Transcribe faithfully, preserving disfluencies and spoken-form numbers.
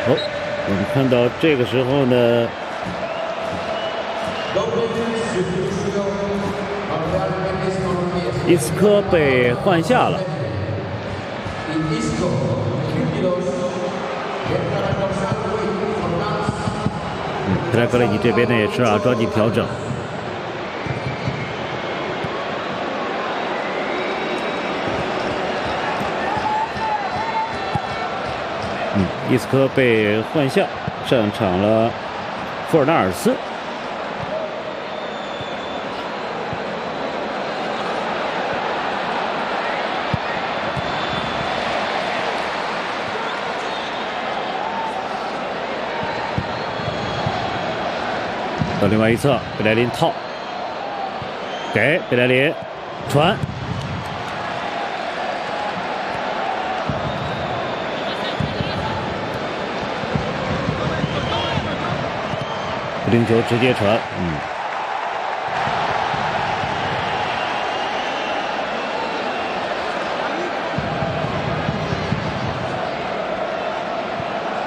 哦，我们看到这个时候呢，伊斯科被换下了。嗯，克莱格雷尼这边呢也是啊，抓紧调整。嗯，伊斯科被换下，上场了福尔纳尔斯。到另外一侧，贝莱林套，给贝莱林传。不停球直接传，嗯。